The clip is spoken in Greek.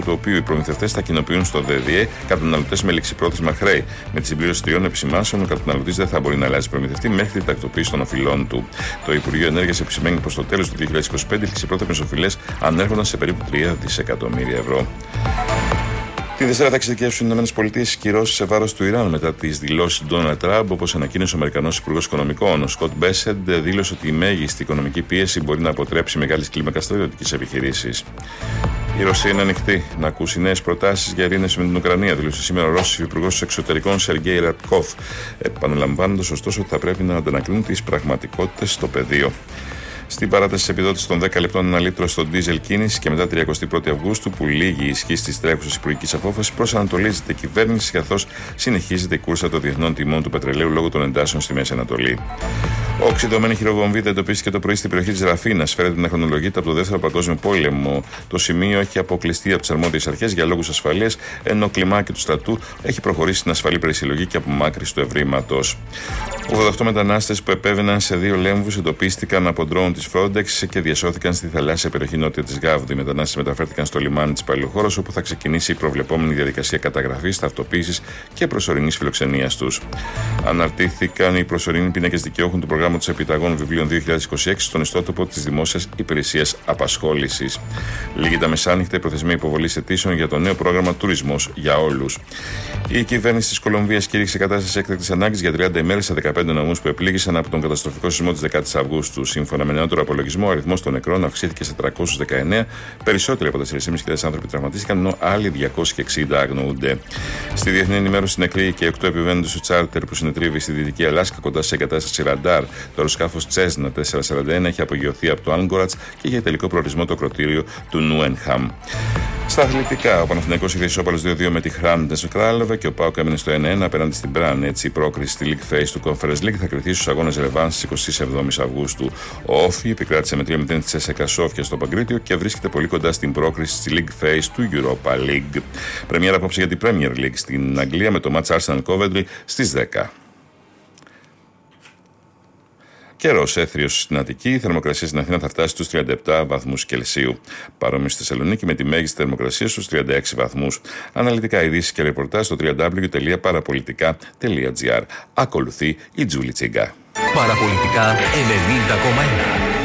του οποίου οι προμηθευτές θα κοινοποιούν στο ΔΔΕ καταναλωτές με ληξιπρόθεσμα χρέη. Με τη συμπλήρωση 3 επισημάνσεων, ο καταναλωτής δεν θα μπορεί να αλλάζει προμηθευτή μέχρι την τακτοποίηση των οφειλών του. Το Υπουργείο Ενέργειας επισημαίνει πως στο τέλος του 2025 οι ληξιπρόθεσμες οφειλές ανέρχονταν σε περίπου 3 δισεκατομμύρια ευρώ. Τη Δευτέρα θα εξειδικεύσουν οι ΗΠΑ κυρώσεις σε βάρος του Ιράν μετά τις δηλώσεις του Ντόναλντ Τραμπ, όπως ανακοίνωσε ο Αμερικανός Υπουργός Οικονομικών. Ο Σκοτ Μπέσεντ δήλωσε ότι η μέγιστη οικονομική πίεση μπορεί να αποτρέψει μεγάλης κλίμακας στρατιωτικές επιχειρήσεις. Η Ρωσία είναι ανοιχτή να ακούσει νέες προτάσεις για ειρήνευση με την Ουκρανία, δήλωσε σήμερα ο Ρώσος Υπουργός Εξωτερικών Σεργέη Ραπκόφ, επαναλαμβάνοντας ωστόσο ότι θα πρέπει να αντανακλούν τις πραγματικότητες στο πεδίο. Στην παράταση τη επιδότηση των 10 λεπτών ένα λίτρο στο ντίζελ κίνηση και μετά 31η Αυγούστου, που λύγει η ισχύ τη τρέχουσα υπουργική απόφαση, προσανατολίζεται η κυβέρνηση καθώς συνεχίζεται η κούρσα των διεθνών τιμών του πετρελαίου λόγω των εντάσεων στη Μέση Ανατολή. Οξυδωμένη χειροβομβίδα εντοπίστηκε το πρωί στην περιοχή τη Ραφίνας. Φέρεται να χρονολογείται από το Δεύτερο Παγκόσμιο Πόλεμο. Το σημείο έχει αποκλειστεί από τις αρμόδιες αρχές για λόγους ασφαλείας, ενώ ο κλιμάκι του στρατού έχει προχωρήσει στην ασφαλή περισυλλογή και απομάκρυνση του ευρήματος. 88 μετανάστες που επέβαιναν σε 2 λέμβους εντοπίστηκαν από ντρόουν της Frontex και διασώθηκαν στη θαλάσσια περιοχή νότια της Γάβδου. Οι μετανάστες μεταφέρθηκαν στο λιμάνι της Παλαιοχώρας, όπου θα ξεκινήσει η προβλεπόμενη διαδικασία καταγραφής, ταυτοποίησης και προσωρινής φιλοξενίας τους. Αναρτήθηκαν οι προσωρινοί πίνακες δικαιούχων του προγράμματος επιταγών βιβλίων 2026 στον ιστότοπο της Δημόσιας Υπηρεσίας Απασχόλησης. Λίγη τα μεσάνυχτα η προθεσμία υποβολής αιτήσεων για το νέο πρόγραμμα Τουρισμός για Όλους. Η κυβέρνηση της Κολομβίας κήρυξε κατάσταση έκτακτης ανάγκης για 30 ημέρες σε 15 νομούς που επλήγησαν από τον καταστροφικό σεισμό της 10ης Αυγούστου. Σύμφωνα με νεότερο απολογισμό, ο αριθμός των νεκρών αυξήθηκε σε 319, περισσότεροι από 4.500 άνθρωποι τραυματίστηκαν, ενώ άλλοι 260 αγνοούνται. Στη διεθνή ενημέρωση νεκροί και 8 επιβαίνοντες του τσάρτερ που συνετρίβει στη Δυτική Αλάσκα κοντά σε εγκατάσταση ραντάρ. Το αεροσκάφος Τσέσνα 441 έχει απογειωθεί από το Άνγκορατς και για τελικό προορισμό το ακροτήριο του Νούενχαμ. Στα αθλητικά, ο Παναθηναϊκός είχε ισόπαλος 2-2 με τη Hrantens Kralove και ο ΠΑΟΚ έμεινε στο 1-1 απέναντι στην Μπραν. Έτσι, η πρόκριση στη League Phase του Conference League θα κριθεί στους αγώνες Ρεβάν στις 27 Αυγούστου. Ο Όφι επικράτησε με 3-0 τη Τσέσσεκα Σόφια στο Παγκρίτιο και βρίσκεται πολύ κοντά στην πρόκριση στη League Phase του Europa League. Πρεμιέρα απόψε για την Premier League στην Αγγλία με το match Arsenal Coventry στις 10. Καιρός έθριος στην Αττική, η θερμοκρασία στην Αθήνα θα φτάσει στους 37 βαθμούς Κελσίου. Παρόμοιο στη Θεσσαλονίκη με τη μέγιστη θερμοκρασία στους 36 βαθμούς. Αναλυτικά ειδήσεις και ρεπορτάζ στο www.parapolitica.gr. Ακολουθεί η Τζούλη Τσίγκα. Παραπολιτικά 90,1.